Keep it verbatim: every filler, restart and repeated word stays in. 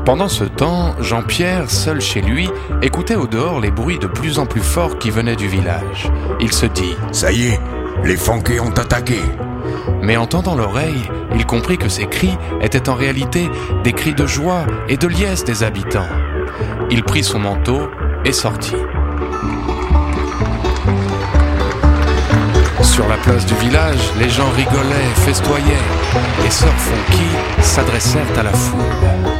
Pendant ce temps, Jean-Pierre, seul chez lui, écoutait au dehors les bruits de plus en plus forts qui venaient du village. Il se dit « Ça y est, les Fanquets ont attaqué !» Mais en tendant l'oreille, il comprit que ces cris étaient en réalité des cris de joie et de liesse des habitants. Il prit son manteau et sortit. Sur la place du village, les gens rigolaient, festoyaient. Les sœurs Fonky s'adressèrent à la foule.